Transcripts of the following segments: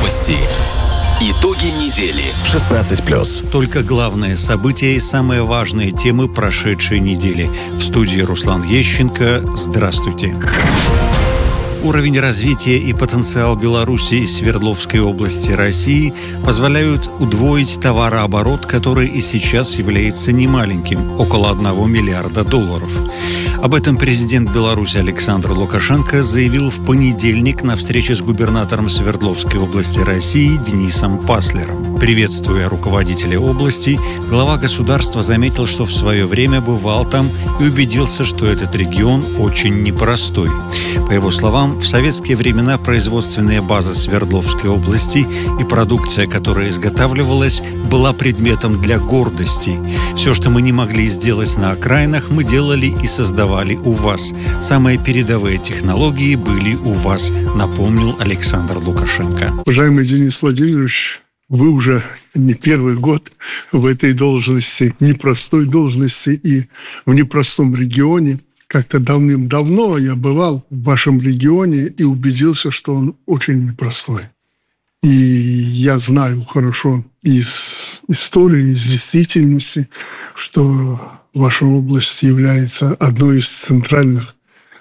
Новости. Итоги недели. 16+. Только главные события и самые важные темы прошедшей недели. В студии Руслан Ещенко. Здравствуйте. Уровень развития и потенциал Беларуси и Свердловской области России позволяют удвоить товарооборот, который и сейчас является немаленьким – около $1 миллиарда. Об этом президент Беларуси Александр Лукашенко заявил в понедельник на встрече с губернатором Свердловской области России Денисом Паслером. Приветствуя руководителя области, глава государства заметил, что в свое время бывал там и убедился, что этот регион очень непростой. По его словам, в советские времена производственная база Свердловской области и продукция, которая изготавливалась, была предметом для гордости. Все, что мы не могли сделать на окраинах, мы делали и создавали у вас. Самые передовые технологии были у вас, напомнил Александр Лукашенко. Уважаемый Денис Владимирович, вы уже не первый год в этой должности, непростой должности и в непростом регионе. Как-то давным-давно я бывал в вашем регионе и убедился, что он очень непростой. И я знаю хорошо из истории, из действительности, что ваша область является одной из центральных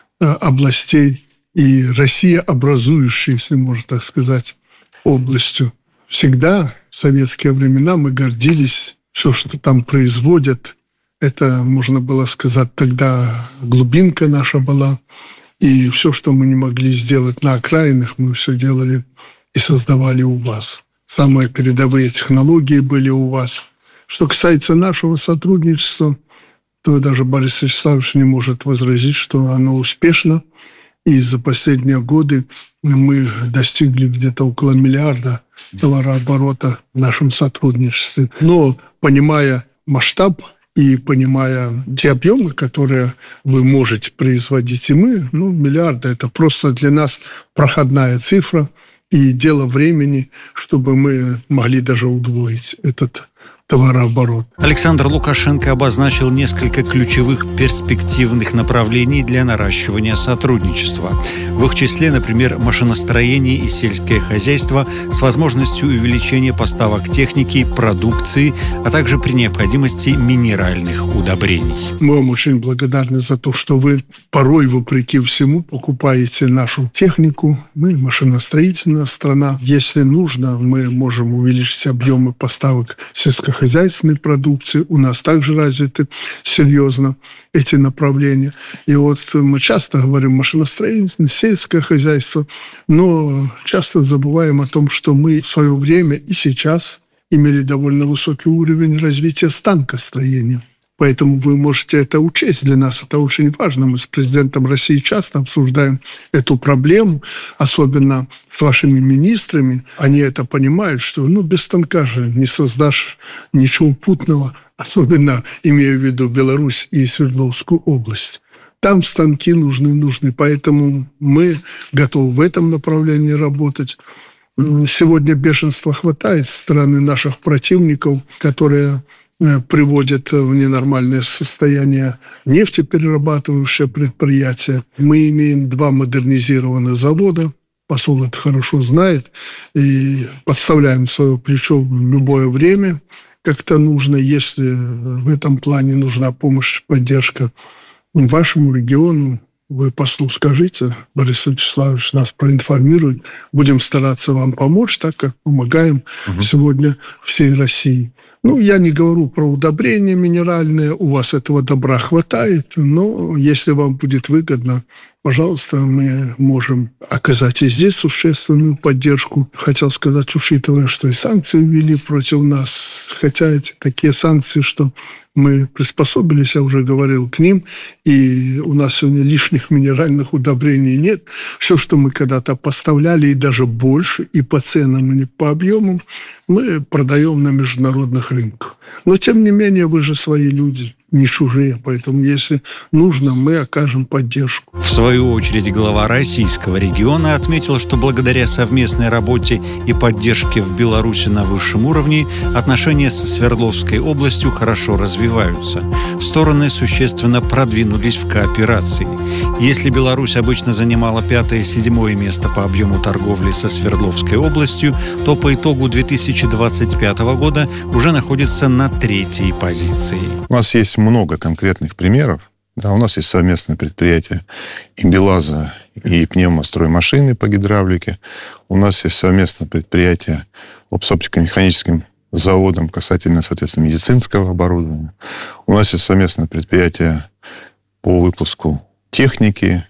областей и Россия образующей, если можно так сказать, областью. Всегда в советские времена мы гордились, все, что там производят. Это, можно было сказать, тогда глубинка наша была. И все, что мы не могли сделать на окраинах, мы все делали и создавали у вас. Самые передовые технологии были у вас. Что касается нашего сотрудничества, то даже Борис Вячеславович не может возразить, что оно успешно. И за последние годы мы достигли где-то около $1 миллиарда товарооборота в нашем сотрудничестве. Но, понимая масштаб и понимая те объемы, которые вы можете производить, и мы, $1 миллиард – это просто для нас проходная цифра и дело времени, чтобы мы могли даже удвоить этот товарооборот. Александр Лукашенко обозначил несколько ключевых перспективных направлений для наращивания сотрудничества. В их числе, например, машиностроение и сельское хозяйство с возможностью увеличения поставок техники, продукции, а также при необходимости минеральных удобрений. Мы вам очень благодарны за то, что вы порой, вопреки всему, покупаете нашу технику. Мы машиностроительная страна. Если нужно, мы можем увеличить объемы поставок сельскохозяйственной продукции. У нас также развиты серьезно эти направления. И вот мы часто говорим машиностроение, сельское хозяйство, но часто забываем о том, что мы в свое время и сейчас имели довольно высокий уровень развития станкостроения. Поэтому вы можете это учесть. Для нас это очень важно. Мы с президентом России часто обсуждаем эту проблему, особенно с вашими министрами. Они это понимают, что без станка же не создашь ничего путного, особенно имея в виду Беларусь и Свердловскую область. Там станки нужны, поэтому мы готовы в этом направлении работать. Сегодня бешенства хватает со стороны наших противников, которые приводят в ненормальное состояние нефтеперерабатывающие предприятия. Мы имеем 2 модернизированных завода. Посол это хорошо знает. И подставляем свое плечо в любое время, как-то нужно. Если в этом плане нужна помощь, поддержка вашему региону, вы послу скажите, Борис Вячеславович нас проинформирует. Будем стараться вам помочь, так как помогаем сегодня всей России. Я не говорю про удобрения минеральные, у вас этого добра хватает, но если вам будет выгодно, пожалуйста, мы можем оказать и здесь существенную поддержку. Хотел сказать, учитывая, что и санкции ввели против нас, хотя эти такие санкции, что мы приспособились, я уже говорил, к ним, и у нас сегодня лишних минеральных удобрений нет. Все, что мы когда-то поставляли, и даже больше, и по ценам, и по объемам, мы продаем на международных рынках. Но, тем не менее, вы же свои люди. не чужие. Поэтому, если нужно, мы окажем поддержку. В свою очередь, глава российского региона отметил, что благодаря совместной работе и поддержке в Беларуси на высшем уровне отношения со Свердловской областью хорошо развиваются. Стороны существенно продвинулись в кооперации. Если Беларусь обычно занимала 5-7 место по объему торговли со Свердловской областью, то по итогу 2025 года уже находится на 3-й позиции. У нас есть много конкретных примеров. Да, у нас есть совместное предприятие и БелАЗа, и пневмостроймашины по гидравлике. У нас есть совместное предприятие с оптико-механическим заводом касательно, соответственно, медицинского оборудования. У нас есть совместное предприятие по выпуску техники,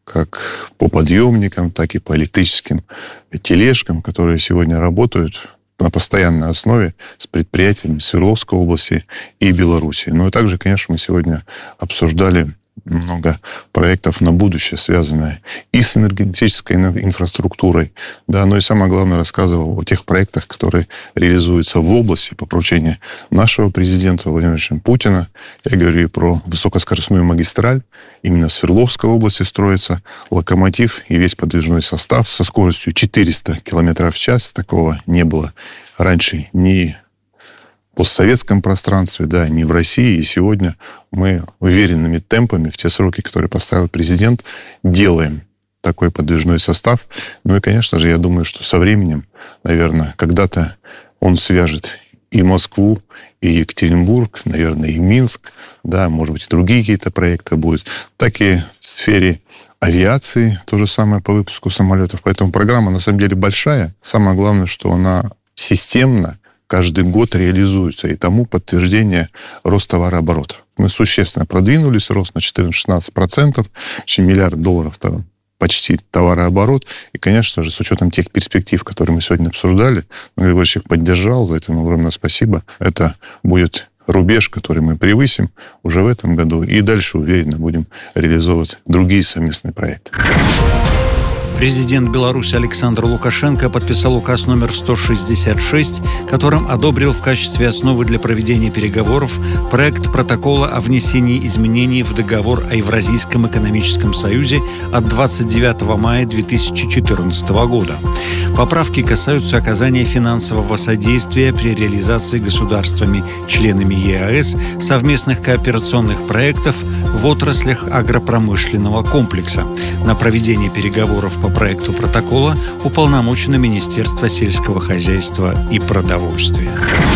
как по подъемникам, так и по электрическим тележкам, которые сегодня работают на постоянной основе с предприятиями Свердловской области и Беларуси. Ну и также, конечно, мы сегодня обсуждали много проектов на будущее, связанные и с энергетической инфраструктурой, да, но и самое главное, рассказывал о тех проектах, которые реализуются в области по поручению нашего президента Владимира Владимировича Путина. Я говорю и про высокоскоростную магистраль. Именно в Свердловской области строится локомотив и весь подвижной состав со скоростью 400 км в час. Такого не было раньше ни в постсоветском пространстве, да, не в России. И сегодня мы уверенными темпами в те сроки, которые поставил президент, делаем такой подвижной состав. Ну и, конечно же, я думаю, что со временем, наверное, когда-то он свяжет и Москву, и Екатеринбург, наверное, и Минск, да, может быть, и другие какие-то проекты будут. Так и в сфере авиации то же самое по выпуску самолетов. Поэтому программа, на самом деле, большая. Самое главное, что она системна, каждый год реализуется, и тому подтверждение рост товарооборота. Мы существенно продвинулись, рост на 14-16%, миллиард долларов там почти товарооборот. И, конечно же, с учетом тех перспектив, которые мы сегодня обсуждали, Григорьевич их поддержал, за это ему огромное спасибо. Это будет рубеж, который мы превысим уже в этом году, и дальше уверенно будем реализовывать другие совместные проекты. Президент Беларуси Александр Лукашенко подписал указ номер 166, которым одобрил в качестве основы для проведения переговоров проект протокола о внесении изменений в договор о Евразийском экономическом союзе от 29 мая 2014 года. Поправки касаются оказания финансового содействия при реализации государствами-членами ЕАЭС совместных кооперационных проектов в отраслях агропромышленного комплекса. На проведение переговоров по проекту протокола уполномочено Министерство сельского хозяйства и продовольствия.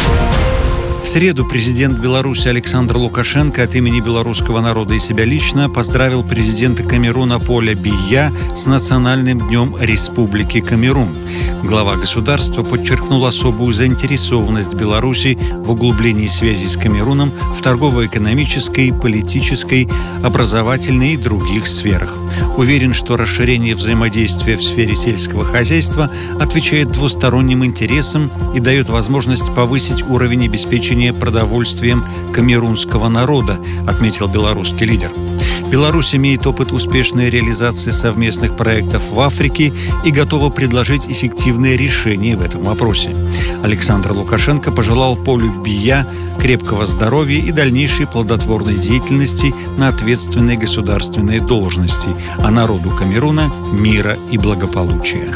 В среду президент Беларуси Александр Лукашенко от имени белорусского народа и себя лично поздравил президента Камеруна Поля Бийя с Национальным днем Республики Камерун. Глава государства подчеркнул особую заинтересованность Беларуси в углублении связей с Камеруном в торгово-экономической, политической, образовательной и других сферах. Уверен, что расширение взаимодействия в сфере сельского хозяйства отвечает двусторонним интересам и дает возможность повысить уровень обеспечения продовольствием камерунского народа, отметил белорусский лидер. Беларусь имеет опыт успешной реализации совместных проектов в Африке и готова предложить эффективные решения в этом вопросе. Александр Лукашенко пожелал Полю Бийя крепкого здоровья и дальнейшей плодотворной деятельности на ответственной государственной должности, а народу Камеруна – мира и благополучия.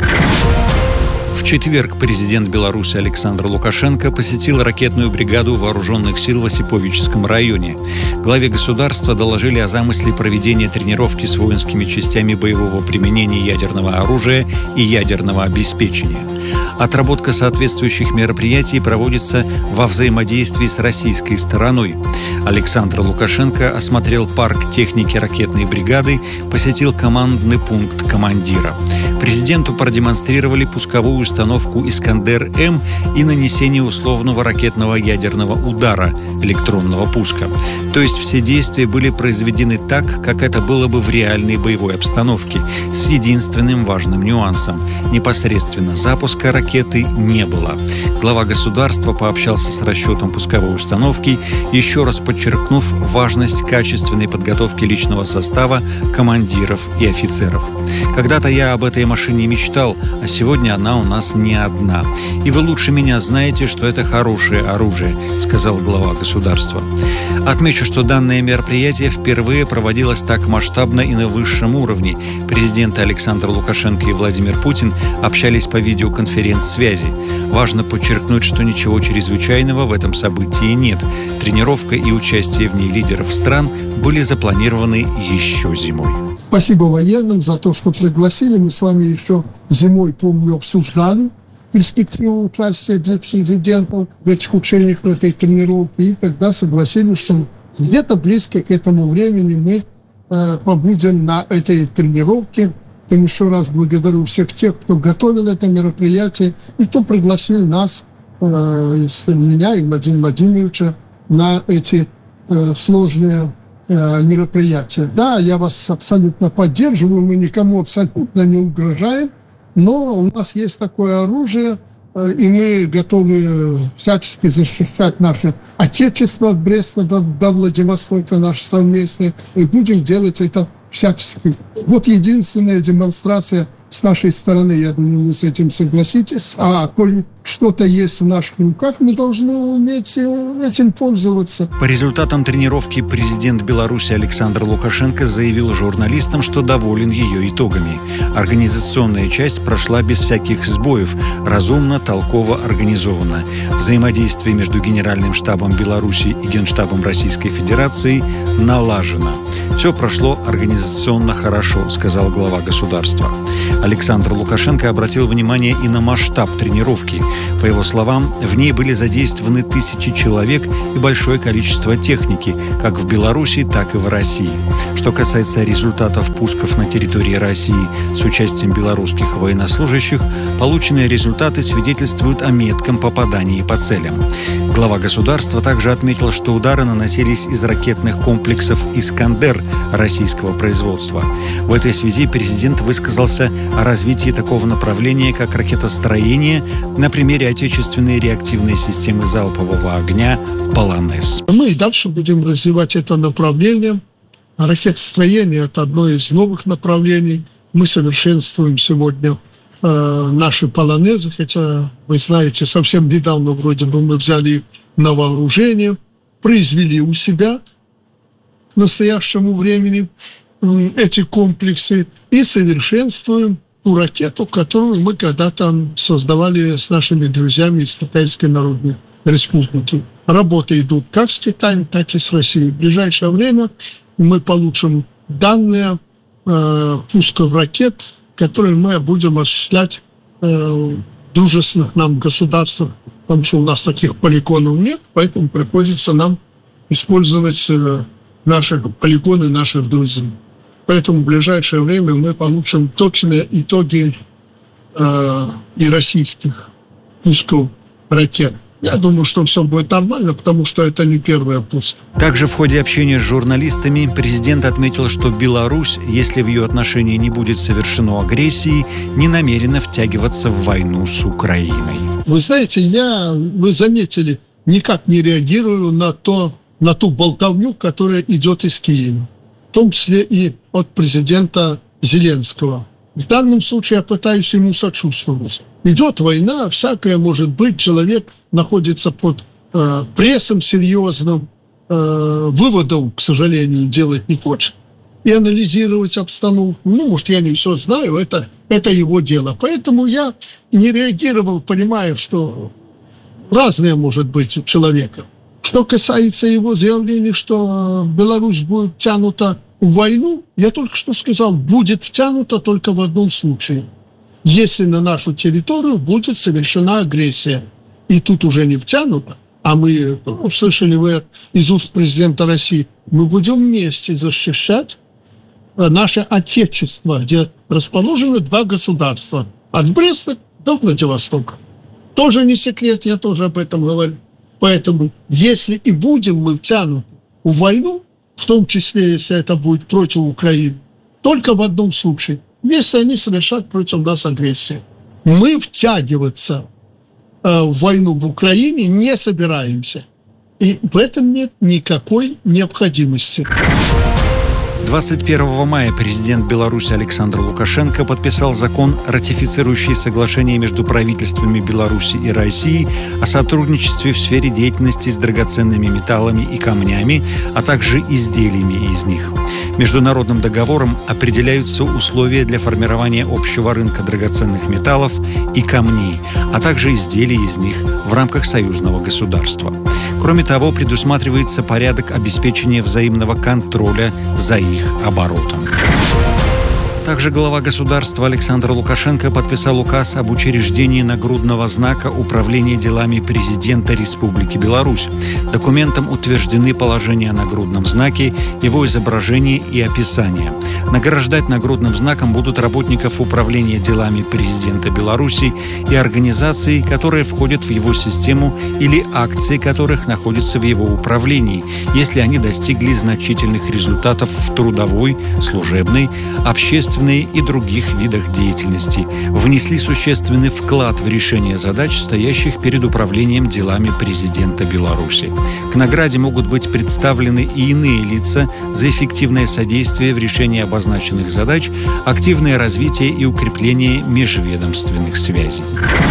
В четверг президент Беларуси Александр Лукашенко посетил ракетную бригаду вооруженных сил в Осиповическом районе. Главе государства доложили о замысле проведения тренировки с воинскими частями боевого применения ядерного оружия и ядерного обеспечения. Отработка соответствующих мероприятий проводится во взаимодействии с российской стороной. Александр Лукашенко осмотрел парк техники ракетной бригады, посетил командный пункт командира. Президенту продемонстрировали пусковую установку «Искандер-М» и нанесение условного ракетного ядерного удара электронного пуска. То есть все действия были произведены так, как это было бы в реальной боевой обстановке, с единственным важным нюансом – непосредственно запуска ракеты не было. Глава государства пообщался с расчетом пусковой установки, еще раз подчеркнув важность качественной подготовки личного состава, командиров и офицеров. Когда-то я об этой машине мечтал, а сегодня она у нас не одна. И вы лучше меня знаете, что это хорошее оружие», — сказал глава государства. Отмечу, что данное мероприятие впервые проводилось так масштабно и на высшем уровне. Президенты Александр Лукашенко и Владимир Путин общались по видеоконференц-связи. Важно подчеркнуть, что ничего чрезвычайного в этом событии нет. Тренировка и участие в ней лидеров стран были запланированы еще зимой. Спасибо военным за то, что пригласили. Мы с вами еще зимой, помню, обсуждали перспективу участия для президентов в этих учениях, в этой тренировке. И тогда согласились, что где-то близко к этому времени мы побудем на этой тренировке. И еще раз благодарю всех тех, кто готовил это мероприятие и кто пригласил нас, меня и Владимира Владимировича, на эти сложные мероприятия. Да, я вас абсолютно поддерживаю, мы никому абсолютно не угрожаем, но у нас есть такое оружие, и мы готовы всячески защищать наше Отечество от Бреста до Владивостока, наше совместное, и будем делать это всячески. Вот единственная демонстрация с нашей стороны, я думаю, вы с этим согласитесь. А коли что-то есть в наших руках, мы должны уметь этим пользоваться. По результатам тренировки президент Беларуси Александр Лукашенко заявил журналистам, что доволен ее итогами. Организационная часть прошла без всяких сбоев, разумно, толково, организованно. Взаимодействие между Генеральным штабом Беларуси и Генштабом Российской Федерации налажено. Все прошло организационно хорошо, сказал глава государства. Александр Лукашенко обратил внимание и на масштаб тренировки. По его словам, в ней были задействованы тысячи человек и большое количество техники, как в Беларуси, так и в России. Что касается результатов пусков на территории России с участием белорусских военнослужащих, полученные результаты свидетельствуют о метком попадании по целям. Глава государства также отметил, что удары наносились из ракетных комплексов «Искандер» российского производства. В этой связи президент высказался о развитии такого направления, как ракетостроение, на примере отечественной реактивной системы залпового огня «Полонез». Мы и дальше будем развивать это направление. Ракетостроение – это одно из новых направлений. Мы совершенствуем сегодня наши «Полонезы», хотя, вы знаете, совсем недавно вроде бы мы взяли их на вооружение, произвели у себя к настоящему времени эти комплексы и совершенствуем ту ракету, которую мы когда-то создавали с нашими друзьями из Китайской Народной Республики. Работы идут как с Китаем, так и с Россией. В ближайшее время мы получим данные пусков ракет, которые мы будем осуществлять в дружественных нам государствах, потому что у нас таких полигонов нет, поэтому приходится нам использовать наши полигоны наших друзей. Поэтому в ближайшее время мы получим точные итоги и российских пусков ракет. Я думаю, что все будет нормально, потому что это не первый пуск. Также в ходе общения с журналистами президент отметил, что Беларусь, если в ее отношении не будет совершено агрессии, не намерена втягиваться в войну с Украиной. Вы знаете, вы заметили, никак не реагирую на ту болтовню, которая идет из Киева, в том числе и от президента Зеленского. В данном случае я пытаюсь ему сочувствовать. Идет война, всякое может быть, человек находится под прессом серьезным, выводов, к сожалению, делать не хочет. И анализировать обстановку. Может, я не все знаю, это его дело. Поэтому я не реагировал, понимая, что разное может быть у человека. Что касается его заявления, что Беларусь будет втянута в войну, я только что сказал, будет втянута только в одном случае. Если на нашу территорию будет совершена агрессия. И тут уже не втянуто, а мы, услышали вы из уст президента России, мы будем вместе защищать наше Отечество, где расположены два государства. От Бреста до Владивостока. Тоже не секрет, я тоже об этом говорю. Поэтому, если и будем мы втянуты в войну, в том числе, если это будет против Украины, только в одном случае, если они совершат против нас агрессию. Мы втягиваться в войну в Украине не собираемся. И в этом нет никакой необходимости. 21 мая президент Беларуси Александр Лукашенко подписал закон, ратифицирующий соглашение между правительствами Беларуси и России о сотрудничестве в сфере деятельности с драгоценными металлами и камнями, а также изделиями из них. Международным договором определяются условия для формирования общего рынка драгоценных металлов и камней, а также изделий из них в рамках союзного государства. Кроме того, предусматривается порядок обеспечения взаимного контроля за их оборотом. Также глава государства Александр Лукашенко подписал указ об учреждении нагрудного знака Управления делами президента Республики Беларусь. Документом утверждены положения о нагрудном знаке, его изображение и описание. Награждать нагрудным знаком будут работников Управления делами президента Беларуси и организаций, которые входят в его систему или акции которых находятся в его управлении, если они достигли значительных результатов в трудовой, служебной, общественной и других видах деятельности, внесли существенный вклад в решение задач, стоящих перед управлением делами президента Беларуси. К награде могут быть представлены и иные лица за эффективное содействие в решении обозначенных задач, активное развитие и укрепление межведомственных связей.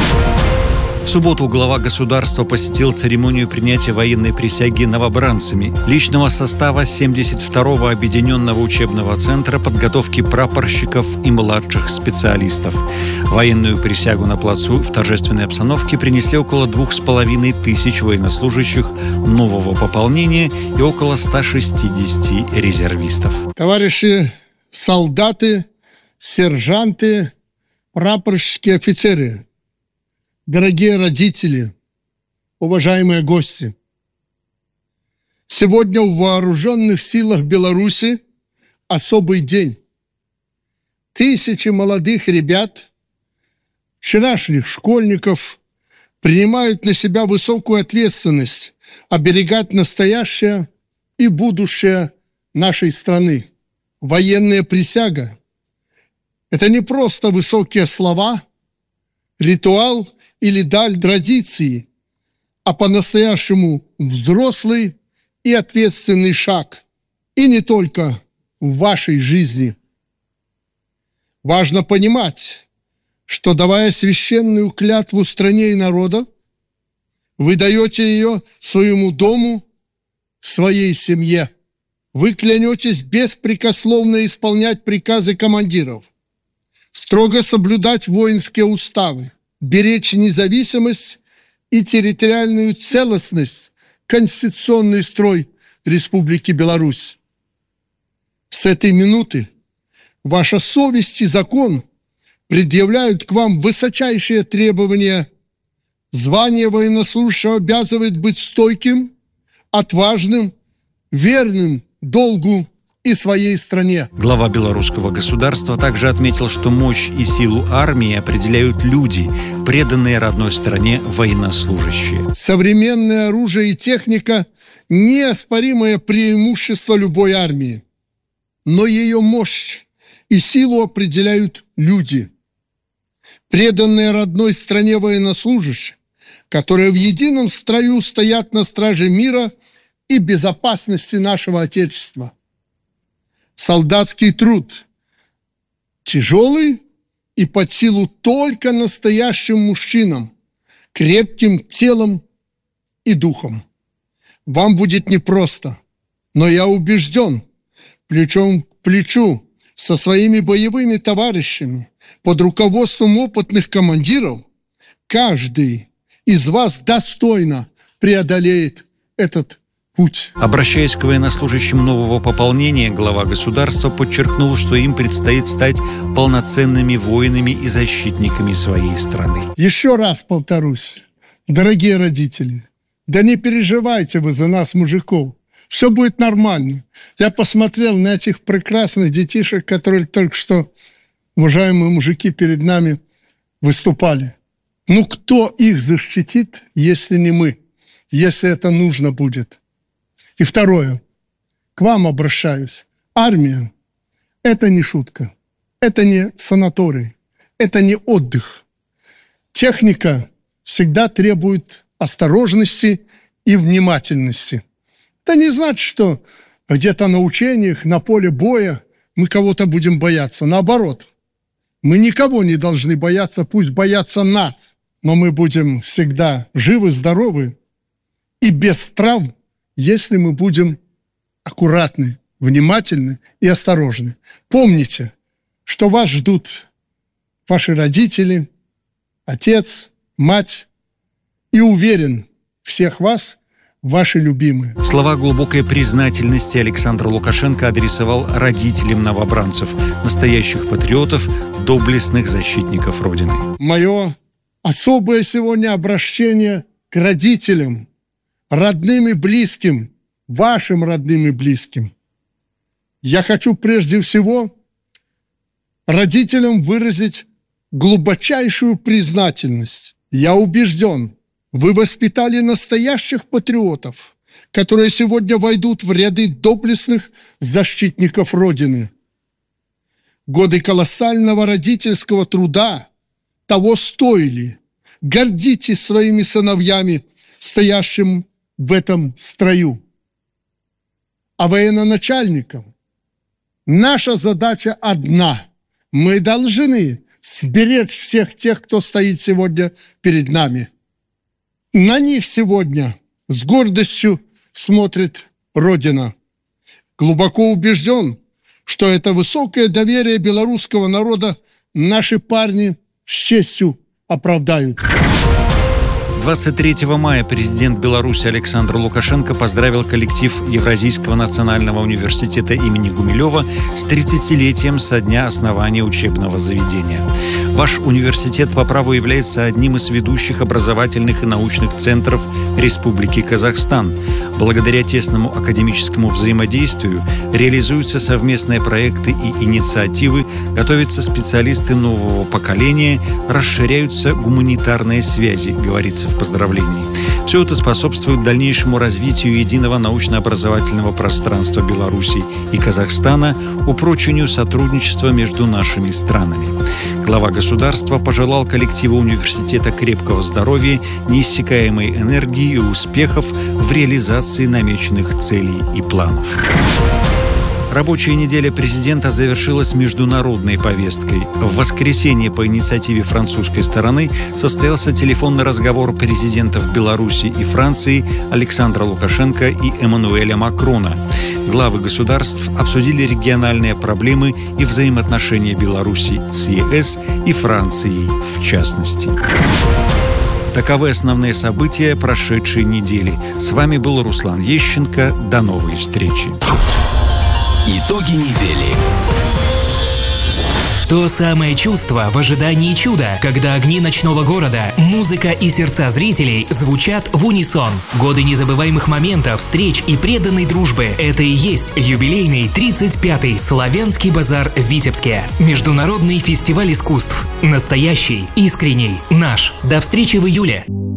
В субботу глава государства посетил церемонию принятия военной присяги новобранцами личного состава 72-го объединенного учебного центра подготовки прапорщиков и младших специалистов. Военную присягу на плацу в торжественной обстановке принесли около 2500 военнослужащих нового пополнения и около 160 резервистов. Товарищи солдаты, сержанты, прапорщики, офицеры, дорогие родители, уважаемые гости! Сегодня в Вооруженных силах Беларуси особый день. Тысячи молодых ребят, вчерашних школьников, принимают на себя высокую ответственность оберегать настоящее и будущее нашей страны. Военная присяга – это не просто высокие слова, ритуал или даль традиции, а по-настоящему взрослый и ответственный шаг. И не только в вашей жизни. Важно понимать, что, давая священную клятву стране и народу, вы даете ее своему дому, своей семье. Вы клянетесь беспрекословно исполнять приказы командиров, строго соблюдать воинские уставы, беречь независимость и территориальную целостность, конституционный строй Республики Беларусь. С этой минуты ваша совесть и закон предъявляют к вам высочайшие требования. Звание военнослужащего обязывает быть стойким, отважным, верным долгу и своей стране. Глава белорусского государства также отметил, что мощь и силу армии определяют люди, преданные родной стране военнослужащие. Современное оружие и техника – неоспоримое преимущество любой армии. Но ее мощь и силу определяют люди, преданные родной стране военнослужащие, которые в едином строю стоят на страже мира и безопасности нашего Отечества. Солдатский труд тяжелый и под силу только настоящим мужчинам, крепким телом и духом. Вам будет непросто, но я убежден, плечом к плечу со своими боевыми товарищами, под руководством опытных командиров, каждый из вас достойно преодолеет этот путь. Обращаясь к военнослужащим нового пополнения, глава государства подчеркнул, что им предстоит стать полноценными воинами и защитниками своей страны. Еще раз повторюсь, дорогие родители, да не переживайте вы за нас, мужиков. Все будет нормально. Я посмотрел на этих прекрасных детишек, которые только что, уважаемые мужики, перед нами выступали. Ну, кто их защитит, если не мы, если это нужно будет? И второе, к вам обращаюсь. Армия – это не шутка, это не санаторий, это не отдых. Техника всегда требует осторожности и внимательности. Это не значит, что где-то на учениях, на поле боя мы кого-то будем бояться. Наоборот, мы никого не должны бояться, пусть боятся нас. Но мы будем всегда живы, здоровы и без травм, если мы будем аккуратны, внимательны и осторожны. Помните, что вас ждут ваши родители, отец, мать, и уверен, всех вас ваши любимые. Слова глубокой признательности Александр Лукашенко адресовал родителям новобранцев, настоящих патриотов, доблестных защитников Родины. Мое особое сегодня обращение к родителям, родным и близким, вашим родным и близким. Я хочу прежде всего родителям выразить глубочайшую признательность. Я убежден, вы воспитали настоящих патриотов, которые сегодня войдут в ряды доблестных защитников Родины. Годы колоссального родительского труда того стоили. Гордитесь своими сыновьями, стоящим в этом строю. А военачальникам наша задача одна. Мы должны сберечь всех тех, кто стоит сегодня перед нами. На них сегодня с гордостью смотрит Родина. Глубоко убежден, что это высокое доверие белорусского народа наши парни с честью оправдают. 23 мая президент Беларуси Александр Лукашенко поздравил коллектив Евразийского национального университета имени Гумилева с 30-летием со дня основания учебного заведения. Ваш университет по праву является одним из ведущих образовательных и научных центров Республики Казахстан. Благодаря тесному академическому взаимодействию реализуются совместные проекты и инициативы, готовятся специалисты нового поколения, расширяются гуманитарные связи, говорится в поздравлении. Все это способствует дальнейшему развитию единого научно-образовательного пространства Беларуси и Казахстана, упрочению сотрудничества между нашими странами. Глава государства пожелал коллективу университета крепкого здоровья, неиссякаемой энергии и успехов в реализации намеченных целей и планов. Рабочая неделя президента завершилась международной повесткой. В воскресенье по инициативе французской стороны состоялся телефонный разговор президентов Беларуси и Франции Александра Лукашенко и Эммануэля Макрона. Главы государств обсудили региональные проблемы и взаимоотношения Беларуси с ЕС и Францией в частности. Таковы основные события прошедшей недели. С вами был Руслан Ещенко. До новой встречи. Итоги недели. То самое чувство в ожидании чуда, когда огни ночного города, музыка и сердца зрителей звучат в унисон. Годы незабываемых моментов, встреч и преданной дружбы – это и есть юбилейный 35-й Славянский базар в Витебске. Международный фестиваль искусств. Настоящий, искренний, наш. До встречи в июле.